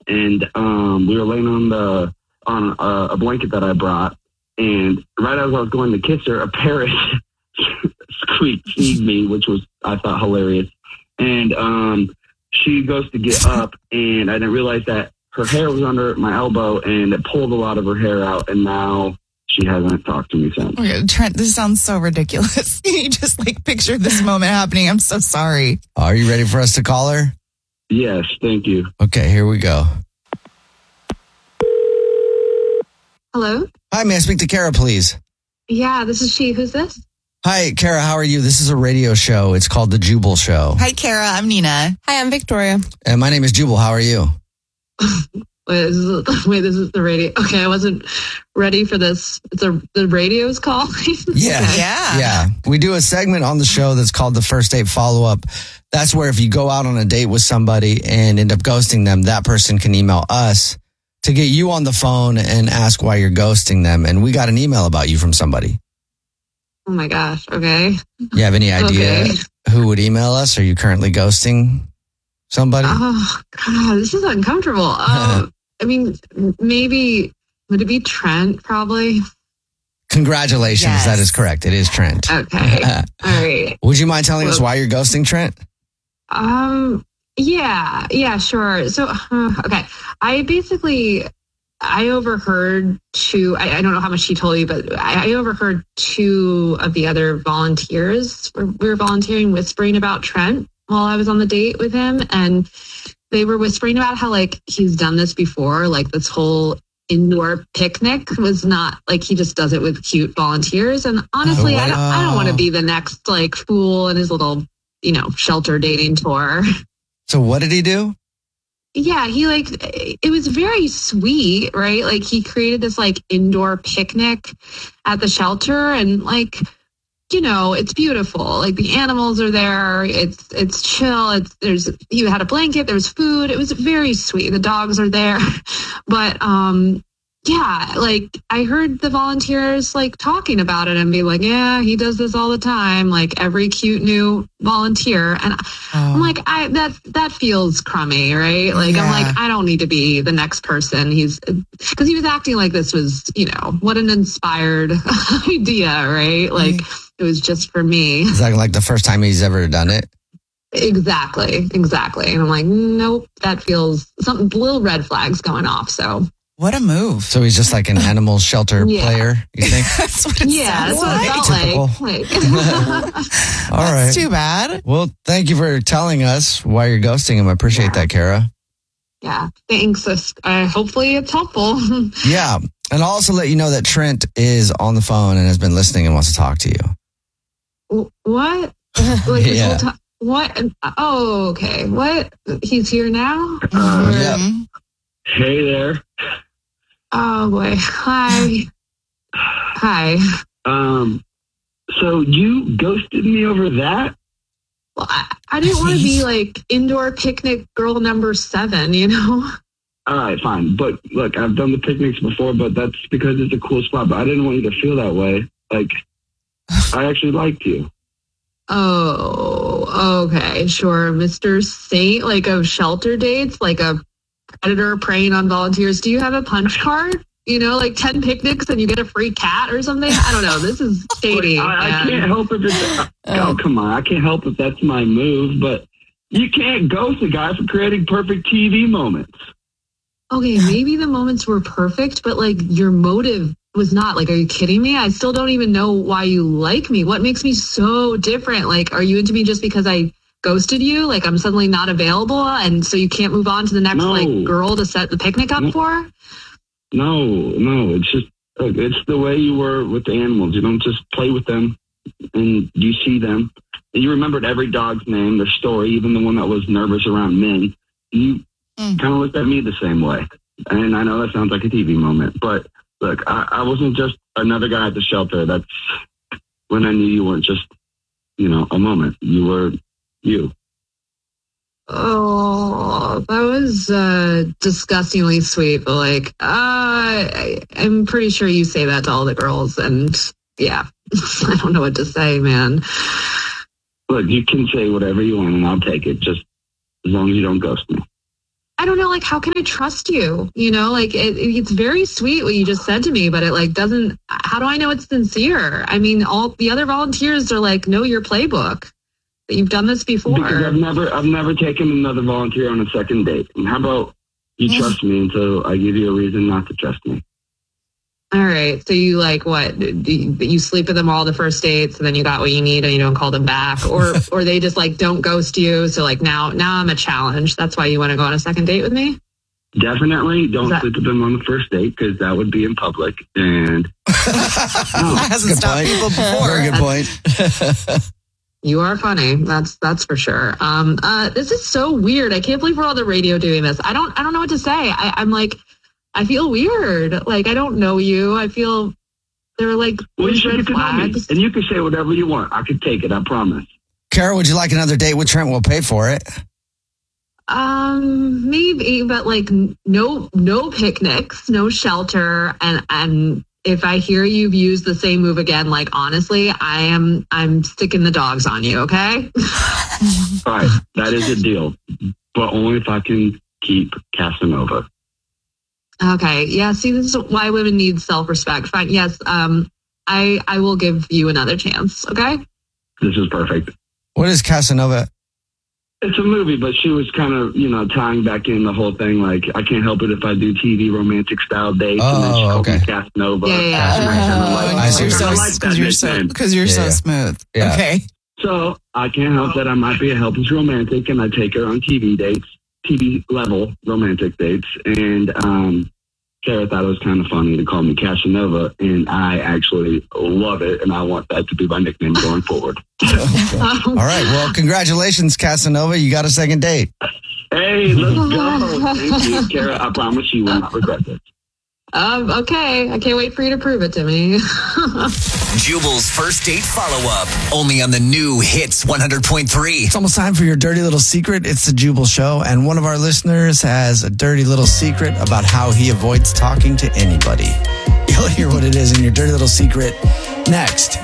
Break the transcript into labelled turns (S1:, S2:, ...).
S1: and we were laying on a blanket that I brought, and right as I was going to kiss her, a parrot sneezed me, which was, I thought, hilarious. And she goes to get up, and I didn't realize that her hair was under my elbow, and it pulled a lot of her hair out, and now she hasn't talked to me since.
S2: Okay, Trent, this sounds so ridiculous. You just picture this moment happening. I'm so sorry.
S3: Are you ready for us to call her?
S1: Yes, thank you.
S3: Okay, here we go.
S4: Hello?
S3: Hi, may I speak to Kara, please?
S4: Yeah, this is she. Who's this?
S3: Hi, Kara, how are you? This is a radio show. It's called The Jubal Show.
S2: Hi, Kara. I'm Nina.
S5: Hi, I'm Victoria.
S3: And my name is Jubal. How are you?
S4: Wait, this is the radio. Okay, I wasn't ready for this. The radio's calling?
S3: Yeah.
S4: Okay.
S3: Yeah. We do a segment on the show that's called the First Date Follow-Up. That's where if you go out on a date with somebody and end up ghosting them, that person can email us to get you on the phone and ask why you're ghosting them. And we got an email about you from somebody.
S4: Oh my gosh. Okay.
S3: You have any idea who would email us? Are you currently ghosting somebody?
S4: Oh, God, this is uncomfortable. I mean, maybe, would it be Trent, probably?
S3: Congratulations.
S2: Yes.
S3: That is correct. It is Trent.
S4: Okay. All right.
S3: Would you mind telling us why you're ghosting Trent?
S4: Yeah, sure. So, okay. I overheard I don't know how much she told you, but I overheard two of the other volunteers. We were volunteering, whispering about Trent while I was on the date with him. And they were whispering about how, he's done this before. This whole indoor picnic was not, he just does it with cute volunteers. And honestly, I don't want to be the next, fool in his little, shelter dating tour.
S3: So what did he do?
S4: Yeah, he it was very sweet, right? He created this indoor picnic at the shelter, and it's beautiful. The animals are there. It's chill. You had a blanket, there was food. It was very sweet. The dogs are there. But yeah, I heard the volunteers talking about it and be yeah, he does this all the time. Every cute new volunteer. And I'm that feels crummy, right? I'm I don't need to be the next person. Because he was acting like this was, what an inspired idea, right? It was just for me.
S3: It's like the first time he's ever done it.
S4: Exactly. And I'm nope, that feels something, little red flags going off. So.
S2: What a move.
S3: So he's just like an animal shelter player, you think?
S2: That's what it sounds
S4: that's what it felt like.
S3: All right.
S2: That's too bad.
S3: Well, thank you for telling us why you're ghosting him. I appreciate that, Kara.
S4: Yeah, thanks. Hopefully it's helpful.
S3: Yeah. And I'll also let you know that Trent is on the phone and has been listening and wants to talk to you.
S4: What? This whole time? What? Oh, okay. What? He's here now?
S3: Yep.
S1: Hey there.
S4: Oh boy. Hi.
S1: So you ghosted me over that?
S4: Well, I didn't want to be indoor picnic girl number 7, All
S1: right, fine. But look, I've done the picnics before, but that's because it's a cool spot. But I didn't want you to feel that way. I actually liked you.
S4: Oh, okay. Sure. Mr. Saint, of shelter dates, a predator preying on volunteers. Do you have a punch card? 10 picnics and you get a free cat or something? I don't know. This is dating.
S1: I can't help if it's... Oh, come on. I can't help if that's my move, but you can't ghost a guy for creating perfect TV moments.
S4: Okay, maybe the moments were perfect, but your motive was not. Are you kidding me? I still don't even know why you like me. What makes me so different? Are you into me just because I ghosted you? I'm suddenly not available and so you can't move on to the next girl to set the picnic up for?
S1: No, it's just, it's the way you were with the animals. You don't just play with them and you see them. And you remembered every dog's name, their story, even the one that was nervous around men. You kind of looked at me the same way. And I know that sounds like a TV moment, but look, I wasn't just another guy at the shelter. That's when I knew you weren't just, a moment. You were you.
S4: Oh, that was disgustingly sweet. But I'm pretty sure you say that to all the girls, and yeah, I don't know what to say, man.
S1: Look, you can say whatever you want, and I'll take it. Just as long as you don't ghost me.
S4: I don't know, like, how can I trust you? You know, like, it's very sweet what you just said to me, but it like doesn't, how do I know it's sincere? I mean, all the other volunteers are like, know your playbook. That you've done this before.
S1: Because I've never taken another volunteer on a second date. And how about you trust me until I give you a reason not to trust me?
S4: All right. So you like what? You sleep with them all the first dates, and then you got what you need, and you don't call them back, or they just like don't ghost you. So like now I'm a challenge. That's why you want to go on a second date with me.
S1: Definitely don't sleep with them on the first date because that would be in public. And
S2: That hasn't stopped people before.
S3: Very good point.
S4: You are funny. That's for sure. This is so weird. I can't believe we're on the radio doing this. I don't know what to say. I'm like, I feel weird. Like, I don't know you. I feel they're like
S1: you should
S4: red
S1: get to know me.
S4: flags.
S1: And you can say whatever you want. I could take it. I promise.
S3: Kara, would you like another date with Trent? We'll pay for it.
S4: Maybe, but like no picnics, no shelter, and if I hear you've used the same move again, like honestly, I'm sticking the dogs on you, okay?
S1: All right, that is a deal, but only if I can keep Casanova.
S4: Okay, yeah. See, this is why women need self-respect. Fine, yes. I will give you another chance. Okay.
S1: This is perfect.
S3: What is Casanova?
S1: It's a movie, but she was kind of, tying back in the whole thing. Like, I can't help it if I do TV romantic style dates. And then she called me Casanova.
S2: Because you're so smooth.
S3: Yeah.
S2: Okay.
S1: So I can't help that I might be a helpless romantic, and I take her on TV dates, TV level romantic dates. And Kara thought it was kind of funny to call me Casanova, and I actually love it, and I want that to be my nickname going forward.
S3: All right. Well, congratulations, Casanova. You got a second date.
S1: Hey, let's go. Thank you, Kara. I promise you will not regret this.
S4: Okay. I can't wait for you to prove it to me.
S5: Jubal's first date follow-up, only on the new Hits 100.3.
S3: It's almost time for your dirty little secret. It's the Jubal Show, and one of our listeners has a dirty little secret about how he avoids talking to anybody. You'll hear what it is in your dirty little secret next.